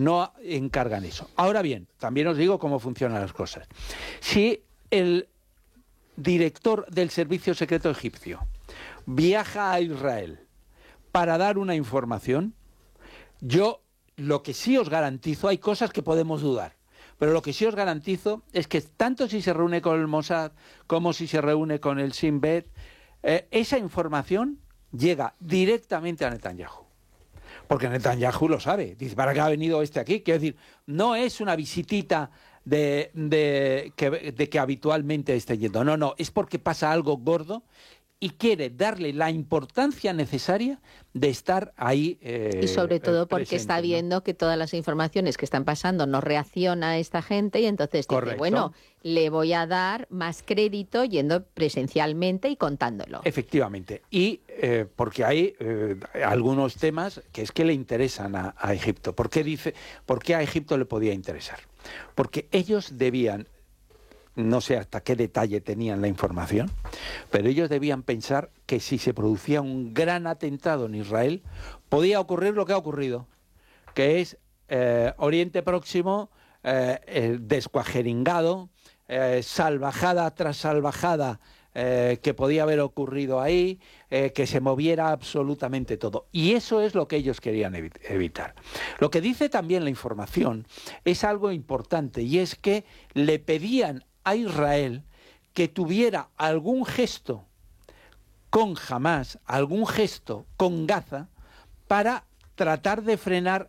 no encargan eso. Ahora bien, también os digo cómo funcionan las cosas. Si el director del Servicio Secreto Egipcio viaja a Israel para dar una información, yo lo que sí os garantizo, hay cosas que podemos dudar, pero lo que sí os garantizo es que tanto si se reúne con el Mossad como si se reúne con el Shin Bet, esa información llega directamente a Netanyahu. Porque Netanyahu lo sabe. Dice, ¿para qué ha venido este aquí? Quiero decir, no es una visitita de que habitualmente esté yendo. No, es porque pasa algo gordo y quiere darle la importancia necesaria de estar ahí y sobre todo porque presente, está viendo, ¿no?, que todas las informaciones que están pasando no reacciona a esta gente y entonces dice, bueno, le voy a dar más crédito yendo presencialmente y contándolo. Efectivamente. Y porque hay algunos temas que es que le interesan a Egipto. ¿Por qué a Egipto le podía interesar? Porque ellos debían, no sé hasta qué detalle tenían la información, pero ellos debían pensar que si se producía un gran atentado en Israel, podía ocurrir lo que ha ocurrido, que es Oriente Próximo descuajeringado, salvajada tras salvajada que podía haber ocurrido ahí, que se moviera absolutamente todo. Y eso es lo que ellos querían evitar. Lo que dice también la información es algo importante, y es que le pedían a Israel que tuviera algún gesto con Hamás, algún gesto con Gaza, para tratar de frenar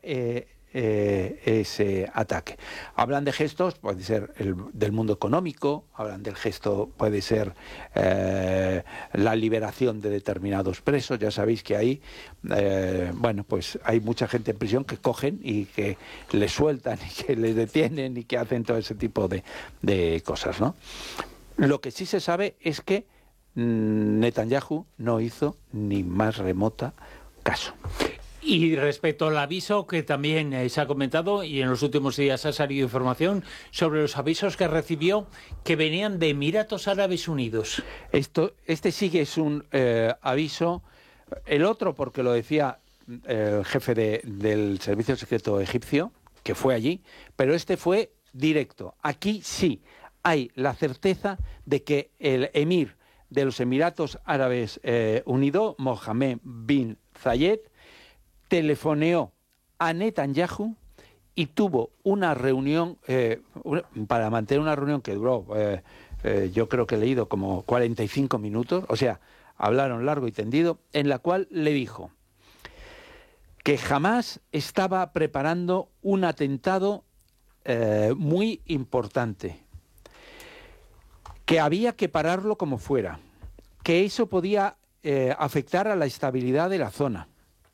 ese ataque. Hablan de gestos, puede ser del mundo económico, hablan del gesto, puede ser la liberación de determinados presos. Ya sabéis que ahí, pues hay mucha gente en prisión que cogen y que les sueltan y que les detienen y que hacen todo ese tipo de cosas, ¿no? Lo que sí se sabe es que Netanyahu no hizo ni más remota caso. Y respecto al aviso que también se ha comentado, y en los últimos días ha salido información sobre los avisos que recibió que venían de Emiratos Árabes Unidos. Este sí que es un aviso. El otro, porque lo decía el jefe del Servicio Secreto Egipcio, que fue allí, pero este fue directo. Aquí sí hay la certeza de que el emir de los Emiratos Árabes Unidos, Mohammed bin Zayed, telefoneó a Netanyahu y tuvo una reunión, para mantener una reunión que duró, yo creo que he leído como 45 minutos, o sea, hablaron largo y tendido, en la cual le dijo que Hamás estaba preparando un atentado muy importante, que había que pararlo como fuera, que eso podía afectar a la estabilidad de la zona.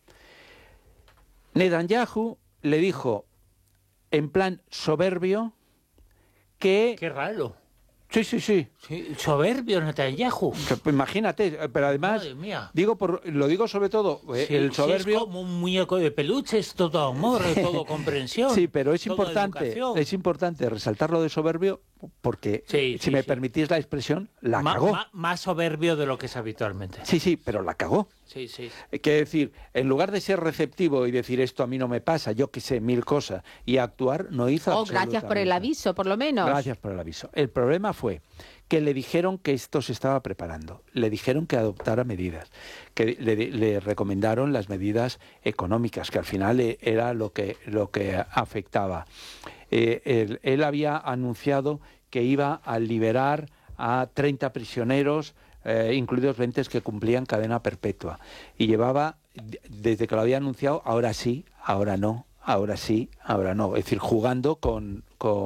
Netanyahu le dijo, en plan soberbio, que... ¡Qué raro! Sí. Soberbio Netanyahu. Imagínate, pero además, lo digo sobre todo, el soberbio... Es como un muñeco de peluche, es todo amor, es todo comprensión. Sí, pero es importante resaltar lo de soberbio, porque, si me permitís la expresión, la cagó. Más soberbio de lo que es habitualmente. Sí, pero la cagó. Sí. Quiere decir, en lugar de ser receptivo y decir esto a mí no me pasa, yo que sé, mil cosas, y actuar, no hizo absolutamente. Gracias por el aviso, por lo menos. Gracias por el aviso. El problema fue que le dijeron que esto se estaba preparando, le dijeron que adoptara medidas, que le recomendaron las medidas económicas, que al final era lo que afectaba. Él había anunciado que iba a liberar a 30 prisioneros, incluidos 20 que cumplían cadena perpetua. Y llevaba, desde que lo había anunciado, ahora sí, ahora no, ahora sí, ahora no. Es decir, jugando como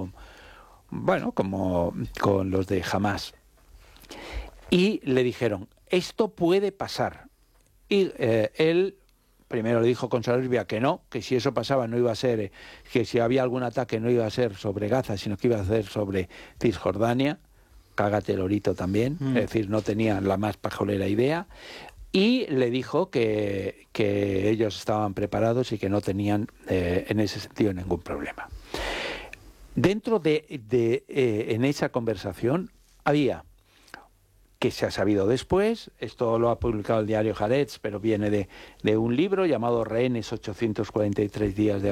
con los de Hamás. Y le dijeron, esto puede pasar. Y él primero le dijo con soberbia que no, que si eso pasaba no iba a ser, que si había algún ataque no iba a ser sobre Gaza, sino que iba a ser sobre Cisjordania. Cágate lorito también, es decir, no tenían la más pajolera idea, y le dijo que ellos estaban preparados y que no tenían en ese sentido ningún problema. Dentro en esa conversación había, que se ha sabido después, esto lo ha publicado el diario Haaretz, pero viene de un libro llamado Rehenes 843 días de